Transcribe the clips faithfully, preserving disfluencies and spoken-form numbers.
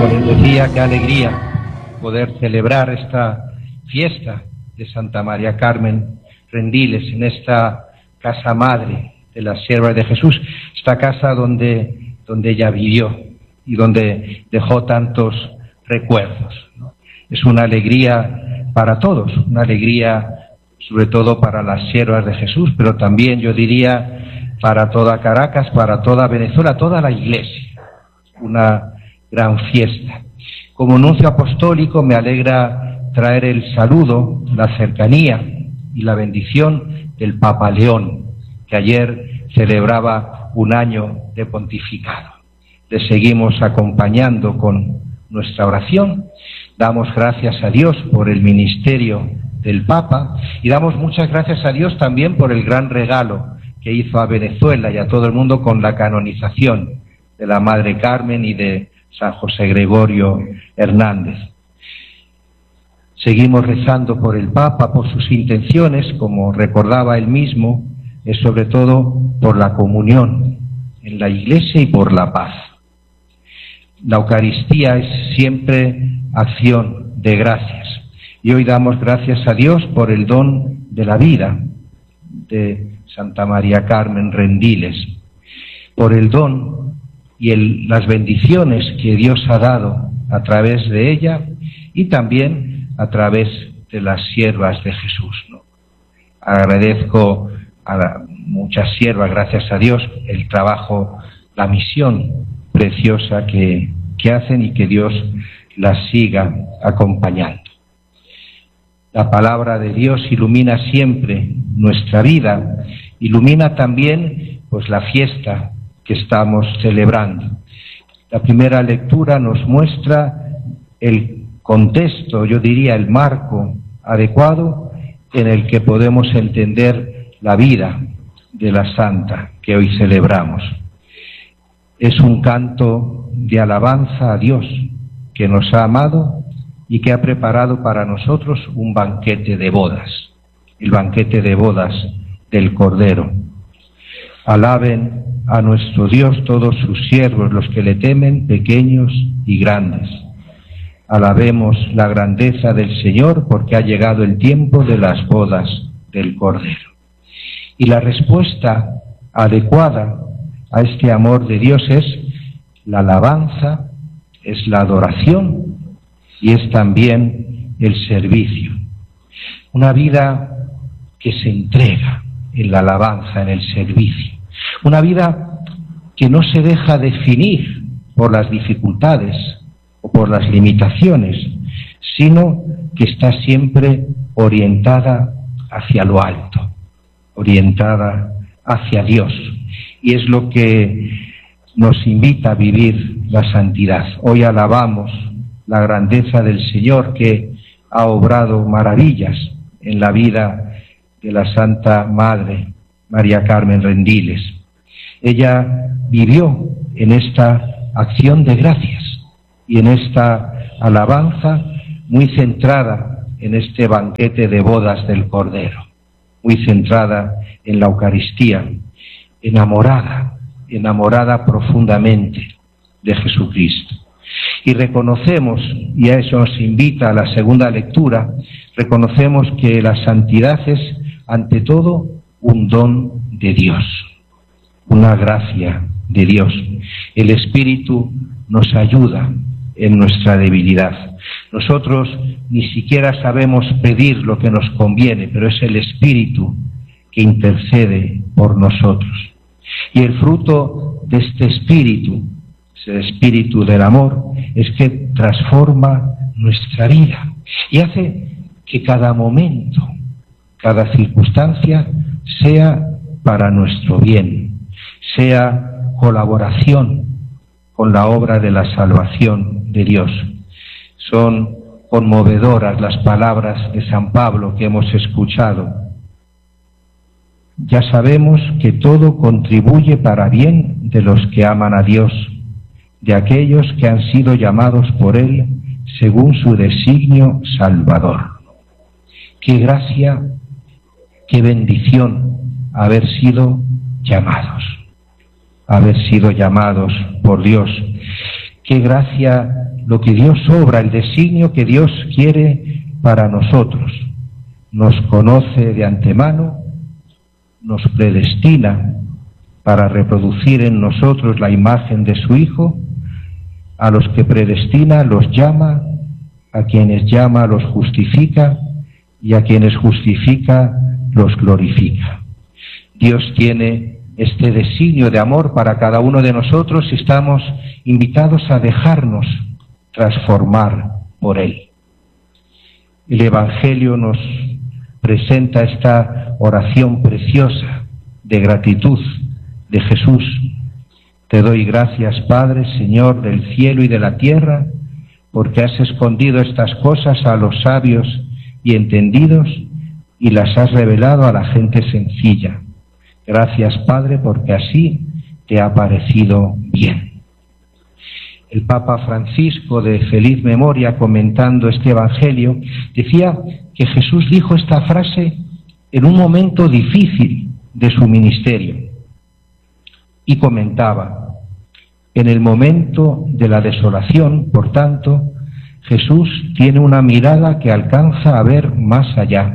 Como les decía, qué alegría poder celebrar esta fiesta de Santa María Carmen Rendiles en esta casa madre de las siervas de Jesús, esta casa donde, donde ella vivió y donde dejó tantos recuerdos, ¿no? Es una alegría para todos, una alegría sobre todo para las siervas de Jesús, pero también yo diría para toda Caracas, para toda Venezuela, toda la Iglesia, una gran fiesta. Como nuncio apostólico me alegra traer el saludo, la cercanía y la bendición del Papa León, que ayer celebraba un año de pontificado. Le seguimos acompañando con nuestra oración, damos gracias a Dios por el ministerio del Papa y damos muchas gracias a Dios también por el gran regalo que hizo a Venezuela y a todo el mundo con la canonización de la Madre Carmen y de San José Gregorio Hernández. Seguimos rezando por el Papa, por sus intenciones, como recordaba él mismo, es sobre todo por la comunión en la Iglesia y por la paz. La Eucaristía es siempre acción de gracias. Y hoy damos gracias a Dios por el don de la vida de Santa María Carmen Rendiles, por el don y el, las bendiciones que Dios ha dado a través de ella y también a través de las siervas de Jesús, ¿no? Agradezco a la, muchas siervas, gracias a Dios, el trabajo, la misión preciosa que, que hacen y que Dios las siga acompañando. La palabra de Dios ilumina siempre nuestra vida, ilumina también pues la fiesta que estamos celebrando. La primera lectura nos muestra el contexto, yo diría el marco adecuado en el que podemos entender la vida de la santa que hoy celebramos. Es un canto de alabanza a Dios que nos ha amado y que ha preparado para nosotros un banquete de bodas, el banquete de bodas del Cordero. Alaben a nuestro Dios todos sus siervos, los que le temen, pequeños y grandes. Alabemos la grandeza del Señor, porque ha llegado el tiempo de las bodas del Cordero. Y la respuesta adecuada a este amor de Dios es la alabanza, es la adoración y es también el servicio. Una vida que se entrega en la alabanza, en el servicio. Una vida que no se deja definir por las dificultades o por las limitaciones, sino que está siempre orientada hacia lo alto, orientada hacia Dios. Y es lo que nos invita a vivir la santidad. Hoy alabamos la grandeza del Señor, que ha obrado maravillas en la vida de la Santa Madre María Carmen Rendiles. Ella vivió en esta acción de gracias y en esta alabanza muy centrada en este banquete de bodas del Cordero, muy centrada en la Eucaristía, enamorada, enamorada profundamente de Jesucristo. Y reconocemos, y a eso nos invita a la segunda lectura, reconocemos que la santidad es, ante todo, un don de Dios, una gracia de Dios. El Espíritu nos ayuda en nuestra debilidad. Nosotros ni siquiera sabemos pedir lo que nos conviene, pero es el Espíritu que intercede por nosotros. Y el fruto de este Espíritu, el espíritu del amor, es que transforma nuestra vida y hace que cada momento, cada circunstancia sea para nuestro bien, sea colaboración con la obra de la salvación de Dios. Son conmovedoras las palabras de San Pablo que hemos escuchado. Ya sabemos que todo contribuye para bien de los que aman a Dios, de aquellos que han sido llamados por Él según su designio salvador. Qué gracia, qué bendición haber sido llamados, haber sido llamados por Dios. Qué gracia lo que Dios obra, el designio que Dios quiere para nosotros. Nos conoce de antemano, nos predestina para reproducir en nosotros la imagen de su Hijo. A los que predestina los llama, a quienes llama los justifica, y a quienes justifica los glorifica. Dios tiene este designio de amor para cada uno de nosotros y estamos invitados a dejarnos transformar por Él. El Evangelio nos presenta esta oración preciosa de gratitud de Jesús. Te doy gracias, Padre, Señor del cielo y de la tierra, porque has escondido estas cosas a los sabios y entendidos y las has revelado a la gente sencilla. Gracias, Padre, porque así te ha parecido bien. El Papa Francisco, de feliz memoria, comentando este Evangelio, decía que Jesús dijo esta frase en un momento difícil de su ministerio. Y comentaba: en el momento de la desolación, por tanto, Jesús tiene una mirada que alcanza a ver más allá.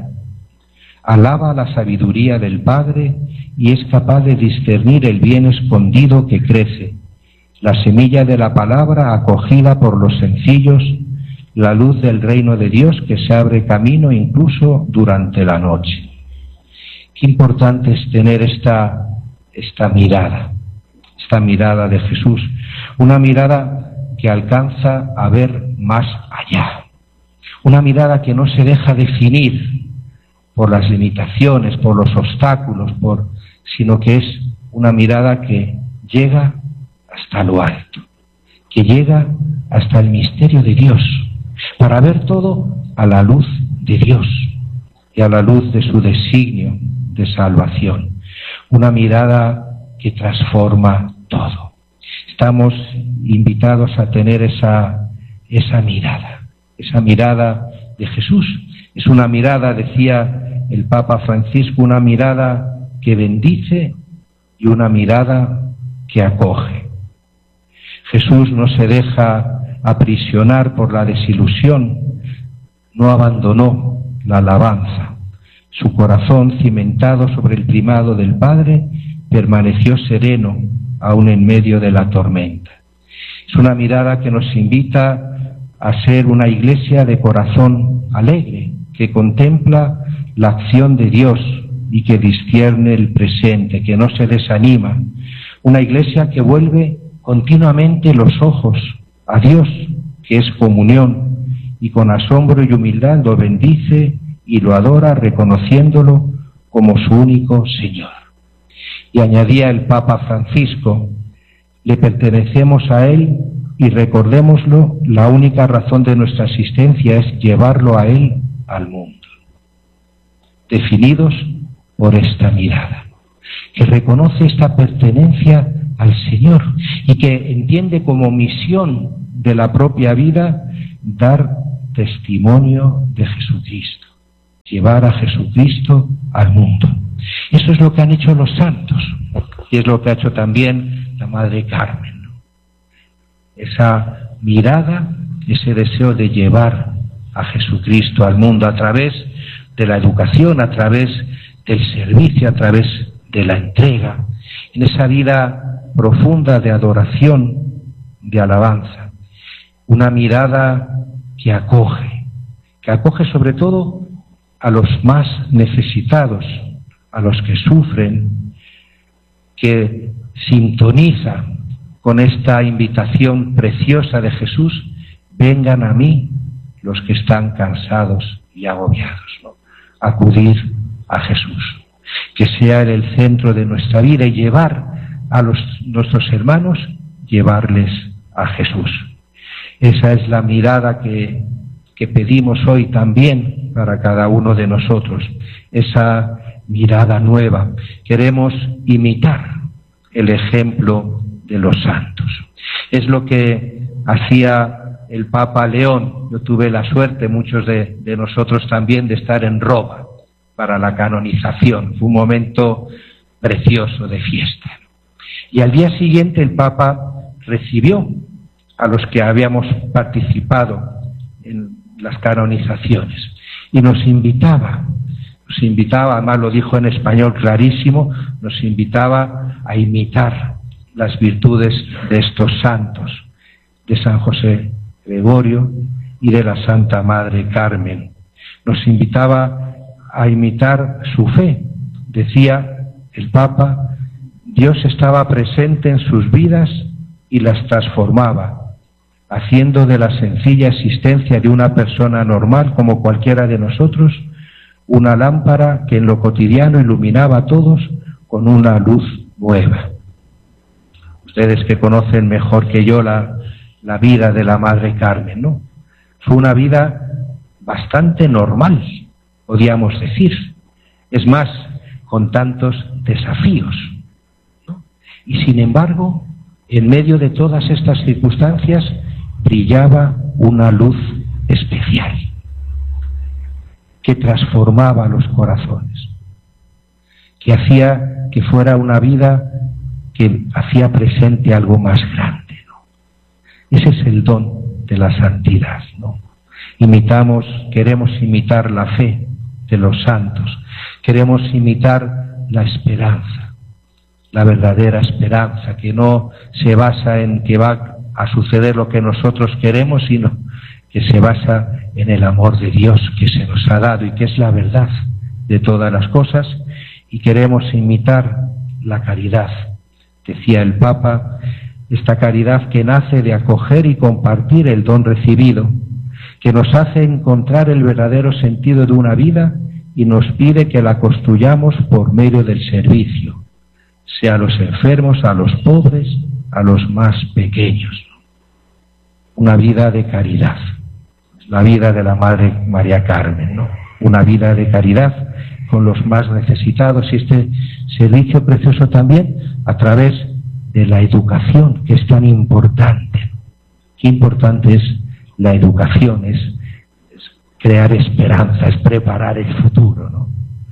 Alaba la sabiduría del Padre y es capaz de discernir el bien escondido que crece, la semilla de la palabra acogida por los sencillos, la luz del reino de Dios que se abre camino incluso durante la noche. Qué importante es tener esta, esta mirada, esta mirada de Jesús, una mirada que alcanza a ver más allá, una mirada que no se deja definir por las limitaciones, por los obstáculos, por, sino que es una mirada que llega hasta lo alto, que llega hasta el misterio de Dios, para ver todo a la luz de Dios y a la luz de su designio de salvación. Una mirada que transforma todo. Estamos invitados a tener esa, esa mirada, esa mirada de Jesús. Es una mirada, decía el Papa Francisco, una mirada que bendice y una mirada que acoge. Jesús no se deja aprisionar por la desilusión, no abandonó la alabanza. Su corazón, cimentado sobre el primado del Padre, permaneció sereno aún en medio de la tormenta. Es una mirada que nos invita a ser una iglesia de corazón alegre, que contempla la acción de Dios y que discierne el presente, que no se desanima. Una iglesia que vuelve continuamente los ojos a Dios, que es comunión, y con asombro y humildad lo bendice y lo adora, reconociéndolo como su único Señor. Y añadía el Papa Francisco: le pertenecemos a Él y recordémoslo, la única razón de nuestra existencia es llevarlo a Él al mundo. Definidos por esta mirada, que reconoce esta pertenencia al Señor y que entiende como misión de la propia vida dar testimonio de Jesucristo, llevar a Jesucristo al mundo. Eso es lo que han hecho los santos y es lo que ha hecho también la Madre Carmen, ¿no? Esa mirada, ese deseo de llevar a Jesucristo al mundo a través de la educación, a través del servicio, a través de la entrega, en esa vida profunda de adoración, de alabanza. Una mirada que acoge, que acoge sobre todo a los más necesitados, a los que sufren, que sintoniza con esta invitación preciosa de Jesús: vengan a mí los que están cansados y agobiados, ¿no? Acudir a Jesús, que sea en el centro de nuestra vida y llevar a los, nuestros hermanos, llevarles a Jesús. Esa es la mirada que, que pedimos hoy también para cada uno de nosotros, esa mirada nueva. Queremos imitar el ejemplo de los santos. Es lo que hacía el Papa León. Yo tuve la suerte, muchos de, de nosotros también, de estar en Roma para la canonización. Fue un momento precioso de fiesta. Y al día siguiente el Papa recibió a los que habíamos participado en las canonizaciones y nos invitaba, nos invitaba, además lo dijo en español clarísimo, nos invitaba a imitar las virtudes de estos santos, de San José Gregorio y de la Santa Madre Carmen. Nos invitaba a imitar su fe. Decía el Papa, Dios estaba presente en sus vidas y las transformaba, haciendo de la sencilla existencia de una persona normal como cualquiera de nosotros una lámpara que en lo cotidiano iluminaba a todos con una luz nueva. Ustedes que conocen mejor que yo la, la vida de la Madre Carmen, ¿no? Fue una vida bastante normal, podríamos decir. Es más, con tantos desafíos, ¿no? Y sin embargo, en medio de todas estas circunstancias, brillaba una luz especial que transformaba los corazones, que hacía que fuera una vida que hacía presente algo más grande, ¿no? Ese es el don de la santidad, ¿no? Imitamos, queremos imitar la fe de los santos, queremos imitar la esperanza, la verdadera esperanza, que no se basa en que va a suceder lo que nosotros queremos, sino que se basa en el amor de Dios que se nos ha dado y que es la verdad de todas las cosas, y queremos imitar la caridad. Decía el Papa, esta caridad que nace de acoger y compartir el don recibido, que nos hace encontrar el verdadero sentido de una vida y nos pide que la construyamos por medio del servicio, sea a los enfermos, a los pobres, a los más pequeños. Una vida de caridad, la vida de la Madre María Carmen, ¿no? Una vida de caridad con los más necesitados, y este servicio precioso también a través de la educación, que es tan importante. Qué importante es la educación, es, es crear esperanza, es preparar el futuro, ¿no?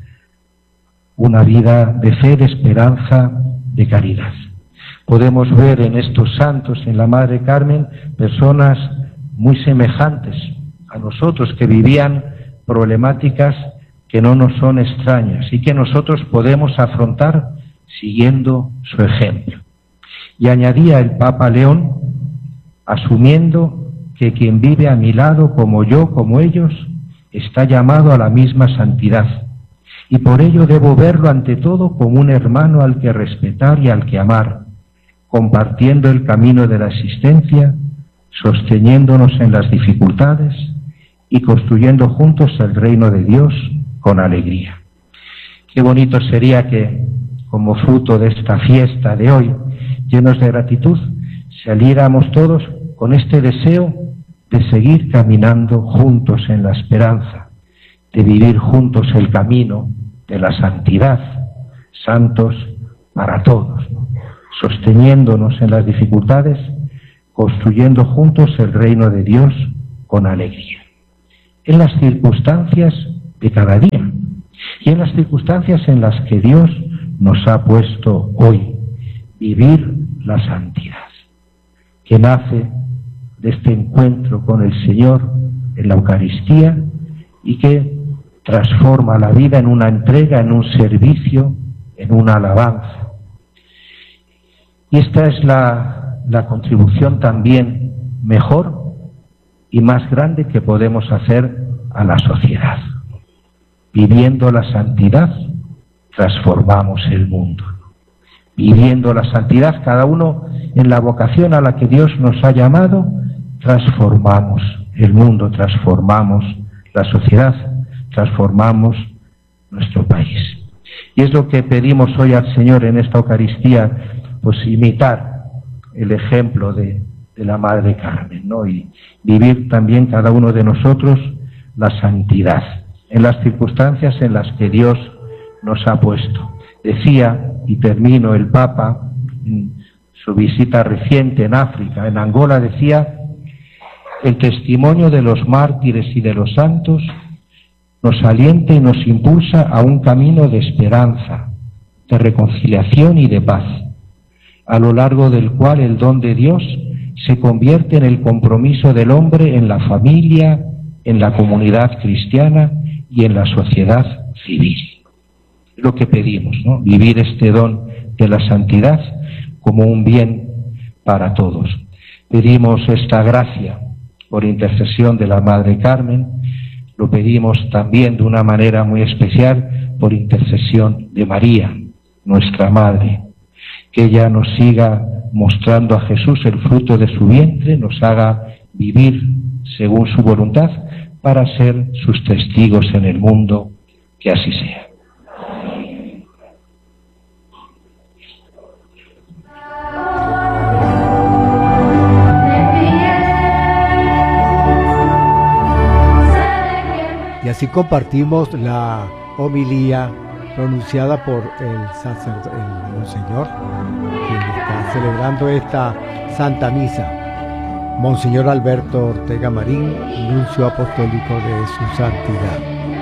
Una vida de fe, de esperanza, de caridad. Podemos ver en estos santos, en la Madre Carmen, personas muy semejantes a nosotros, que vivían problemáticas que no nos son extrañas y que nosotros podemos afrontar siguiendo su ejemplo. Y añadía el Papa León, asumiendo que quien vive a mi lado como yo, como ellos, está llamado a la misma santidad, y por ello debo verlo ante todo como un hermano al que respetar y al que amar, compartiendo el camino de la existencia, sosteniéndonos en las dificultades y construyendo juntos el reino de Dios con alegría. Qué bonito sería que, como fruto de esta fiesta de hoy, llenos de gratitud, saliéramos todos con este deseo de seguir caminando juntos en la esperanza, de vivir juntos el camino de la santidad, santos para todos, ¿no? Sosteniéndonos en las dificultades, construyendo juntos el reino de Dios con alegría. En las circunstancias de cada día y en las circunstancias en las que Dios nos ha puesto hoy, vivir la santidad, que nace de este encuentro con el Señor en la Eucaristía y que transforma la vida en una entrega, en un servicio, en una alabanza. Y esta es la, la contribución también mejor y más grande que podemos hacer a la sociedad. Viviendo la santidad, transformamos el mundo. Viviendo la santidad, cada uno en la vocación a la que Dios nos ha llamado, transformamos el mundo, transformamos la sociedad, transformamos nuestro país. Y es lo que pedimos hoy al Señor en esta Eucaristía, pues imitar el ejemplo de, de la Madre Carmen, ¿no? Y vivir también cada uno de nosotros la santidad en las circunstancias en las que Dios nos ha puesto. Decía, y termino, el Papa, en su visita reciente en África, en Angola, decía, el testimonio de los mártires y de los santos nos alienta y nos impulsa a un camino de esperanza, de reconciliación y de paz, a lo largo del cual el don de Dios se convierte en el compromiso del hombre en la familia, en la comunidad cristiana y en la sociedad civil. Lo que pedimos, ¿no? Vivir este don de la santidad como un bien para todos. Pedimos esta gracia por intercesión de la Madre Carmen, lo pedimos también de una manera muy especial por intercesión de María, nuestra Madre, que ella nos siga mostrando a Jesús el fruto de su vientre, nos haga vivir según su voluntad para ser sus testigos en el mundo, que así sea. Y así compartimos la homilía pronunciada por el sacerdote, el Monseñor, quien está celebrando esta Santa Misa, Monseñor Alberto Ortega Marín, nuncio apostólico de su santidad.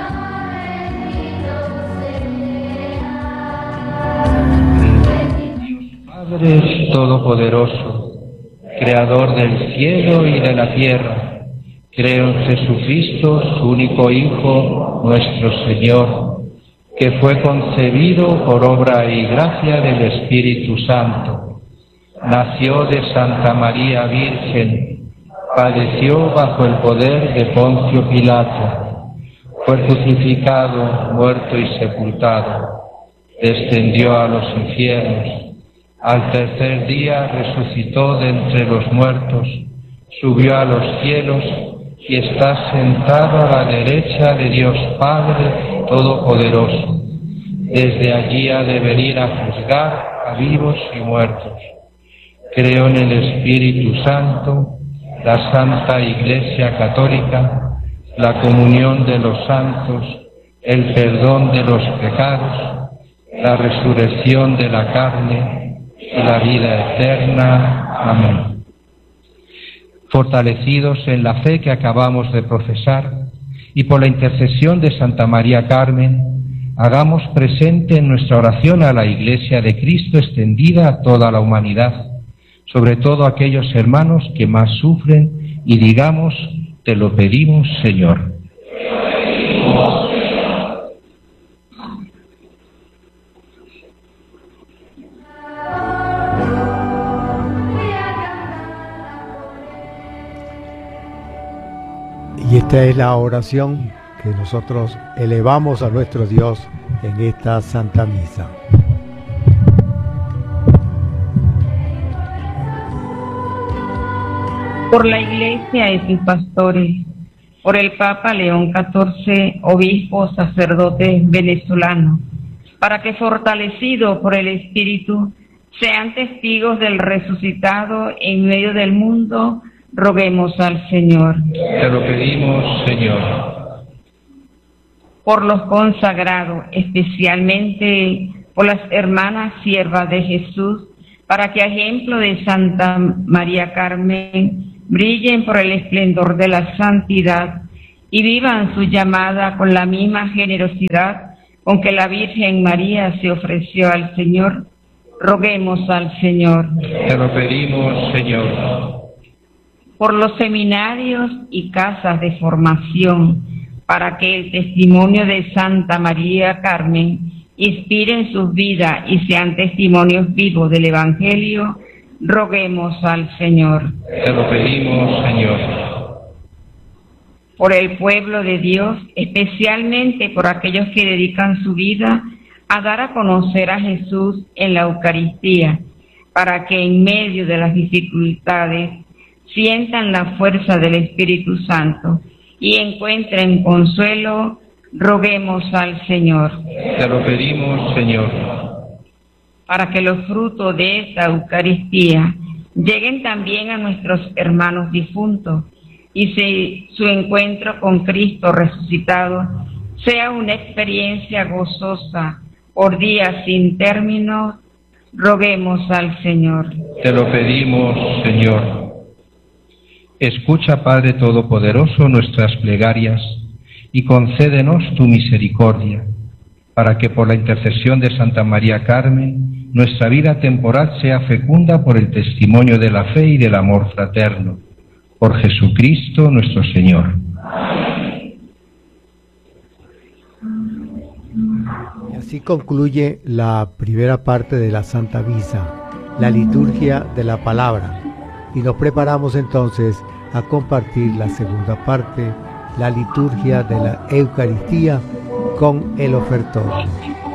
Padre Todopoderoso, Creador del cielo y de la tierra, creo en Jesucristo, su único Hijo, nuestro Señor, que fue concebido por obra y gracia del Espíritu Santo. Nació de Santa María Virgen, padeció bajo el poder de Poncio Pilato, fue crucificado, muerto y sepultado, descendió a los infiernos, al tercer día resucitó de entre los muertos, subió a los cielos y está sentado a la derecha de Dios Padre Todopoderoso. Desde allí ha de venir a juzgar a vivos y muertos. Creo en el Espíritu Santo, la Santa Iglesia Católica, la comunión de los santos, el perdón de los pecados, la resurrección de la carne y la vida eterna. Amén. Fortalecidos en la fe que acabamos de profesar y por la intercesión de Santa María Carmen, hagamos presente en nuestra oración a la Iglesia de Cristo extendida a toda la humanidad, sobre todo a aquellos hermanos que más sufren, y digamos: te lo pedimos, Señor. Y esta es la oración que nosotros elevamos a nuestro Dios en esta Santa Misa. Por la Iglesia y sus pastores, por el Papa León catorce, obispo, sacerdote venezolano, para que fortalecidos por el Espíritu sean testigos del resucitado en medio del mundo. Roguemos al Señor. Te lo pedimos, Señor. Por los consagrados, especialmente por las hermanas siervas de Jesús, para que a ejemplo de Santa María Carmen brillen por el esplendor de la santidad y vivan su llamada con la misma generosidad con que la Virgen María se ofreció al Señor. Roguemos al Señor. Te lo pedimos, Señor. Por los seminarios y casas de formación, para que el testimonio de Santa María Carmen inspire en sus vidas y sean testimonios vivos del Evangelio, roguemos al Señor. Te lo pedimos, Señor. Por el pueblo de Dios, especialmente por aquellos que dedican su vida a dar a conocer a Jesús en la Eucaristía, para que en medio de las dificultades sientan la fuerza del Espíritu Santo y encuentren consuelo, roguemos al Señor. Te lo pedimos, Señor. Para que los frutos de esta Eucaristía lleguen también a nuestros hermanos difuntos y si su encuentro con Cristo resucitado sea una experiencia gozosa por días sin término, roguemos al Señor. Te lo pedimos, Señor. Escucha, Padre Todopoderoso, nuestras plegarias y concédenos tu misericordia, para que por la intercesión de Santa María Carmen, nuestra vida temporal sea fecunda por el testimonio de la fe y del amor fraterno. Por Jesucristo nuestro Señor. Y así concluye la primera parte de la Santa Misa, la liturgia de la palabra. Y nos preparamos entonces a compartir la segunda parte, la liturgia de la Eucaristía con el ofertorio.